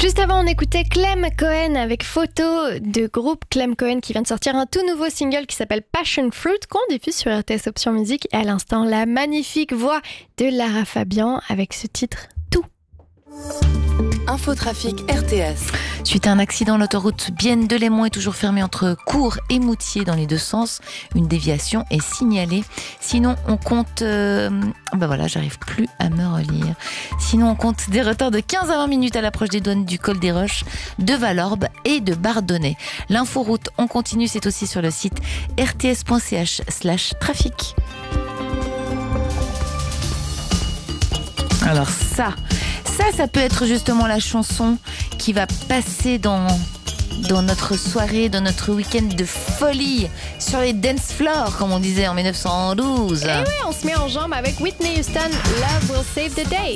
Juste avant, on écoutait Clem Cohen avec Photo de groupe Clem Cohen qui vient de sortir un tout nouveau single qui s'appelle Passion Fruit qu'on diffuse sur RTS Option Musique. Et à l'instant, la magnifique voix de Lara Fabian avec ce titre Tout. Infotrafic RTS. Suite à un accident, l'autoroute Bienne-Delémont est toujours fermée entre Cours et Moutier dans les deux sens. Une déviation est signalée. Sinon, on compte... j'arrive plus à me relire. Sinon, on compte des retards de 15 à 20 minutes à l'approche des douanes du col des Roches, de Valorbe et de Bardonnay. L'inforoute, on continue, c'est aussi sur le site rts.ch/trafic. Alors ça peut être justement la chanson qui va passer dans notre soirée, dans notre week-end de folie, sur les dance floors, comme on disait en 1912. Et oui, on se met en jambe avec Whitney Houston, Love Will Save the Day.